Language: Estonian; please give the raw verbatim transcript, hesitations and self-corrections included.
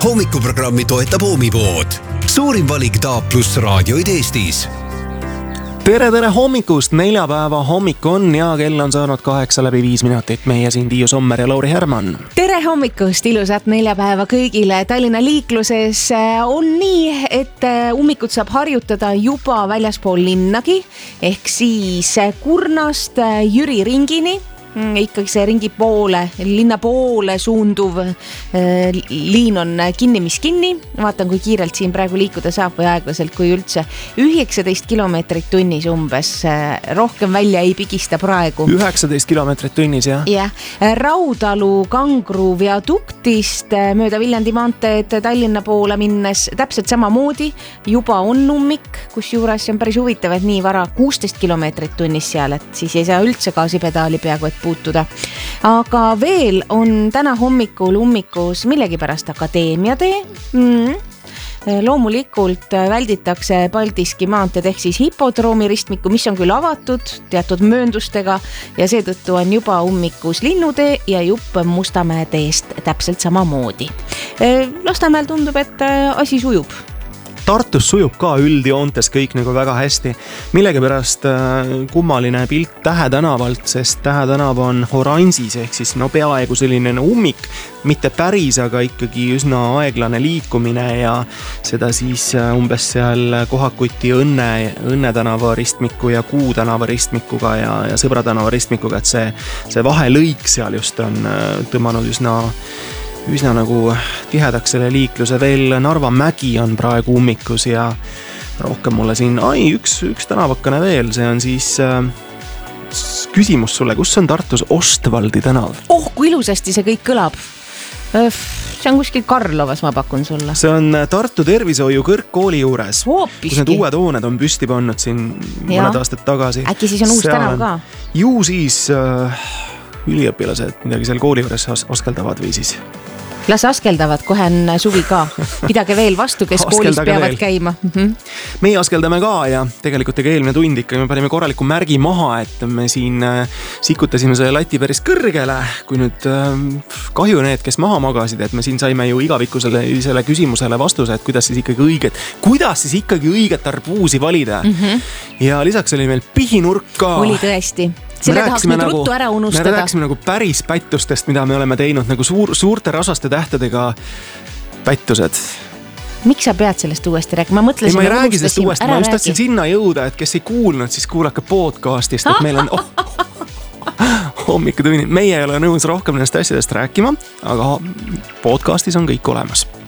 Hommikuprogrammi toetab Oomipood. Suurim valik Taap pluss raadioid Eestis. Tere, tere hommikust! Neljapäeva hommik on ja kell on saanud kaheksa läbi viis minutit. Meie siin Tiiu Sommer ja Lauri Herman. Tere hommikust! Ilusat neljapäeva kõigile. Tallinna liikluses on nii, et ummikut saab harjutada juba väljaspool linnagi. Ehk siis Kurnast Jüri ringini. Ikkagi see ringi poole, linna poole suunduv äh, liin on kinni, mis kinni. Vaatan, kui kiirelt siin praegu liikuda saab või aeglaselt, kui üldse. üheksateist kilomeetrit tunnis umbes. Äh, rohkem välja ei pigista praegu. üheksateist kilomeetrit tunnis, jah? Jah. Raudalu Kangru viaduktist mööda Viljandi maanteed Tallinna poole minnes täpselt samamoodi. Juba on ummik, kus juures on päris huvitav, et nii vara kuusteist kilomeetrit tunnis seal, et siis ei saa üldse gaasipedaali peaaegu, et puutuda. Aga veel on täna hommikul ummikus millegipärast Akadeemia tee. Mm. Loomulikult välditakse Paldiski maanteed ehk siis hipodroomi ristmiku, mis on küll avatud teatud mööndustega ja seetõttu on juba ummikus Linnutee ja jupp Mustamäe teest täpselt samamoodi. Lasnamäel tundub, et asi sujub. Tartus sujub ka üldjoontes kõik nagu väga hästi. Millegipärast kummaline pilt Tähe tänavalt, sest Tähe tänav on oranžis ehk siis no peaaegu selline ummik, mitte päris, aga ikkagi üsna aeglane liikumine ja seda siis umbes seal Kohakuti õnne, õnne tänava ristmiku ja Kuu tänava ristmikuga ja, ja Sõbra tänava ristmikuga, et see, see vahelõik seal just on tõmmanud üsna üsna nagu tihedaks selle liikluse. Veel Narva Mägi on praegu ummikus ja rohkem mulle siin, ai, üks, üks tänavakane veel, see on siis äh, küsimus sulle, kus on Tartus Ostvaldi tänav? Oh, kui ilusasti see kõik kõlab. See on kuskil Karlovas, ma pakun sulle. See on Tartu tervishoiu kõrgkooli juures, Hoopiski. Kus need uued hooned on püsti pannud siin ja. Mõned aastad tagasi. Äkki siis on uus seal tänav ka? Ju siis äh, üliõpilased midagi seal kooli juures askeldavad või siis las askeldavad, kohe on suvi ka. Pidage veel vastu, kes koolis peavad veel käima. Mm-hmm. Meie askeldame ka ja tegelikult tegi eelmine tund ikka me panime korraliku märgi maha, et me siin sikutasime selle lati päris kõrgele, kui nüüd kahju need, kes maha magasid, et me siin saime ju igavikusele selle küsimusele vastuse, et kuidas siis ikkagi õiget, kuidas siis ikkagi õiget arbuusi valida. Mm-hmm. Ja lisaks oli meil pihinurk ka. Oli tõesti. Selle tahaks nüüd nagu, ruttu ära unustada. Me rääksime nagu päris pättustest, mida me oleme teinud, nagu suur, suurte rasaste tähtedega pättused. Miks sa pead sellest uuesti rääkima? Ma mõtlesin, ei, ma ei räägi sellest uuesti, ma just tahtsin sinna jõuda, et kes ei kuulnud, siis kuulake podcastist, et meil on oh, hommikutunni. Meie ei ole nõus rohkem nendest asjadest rääkima, aga podcastis on kõik olemas.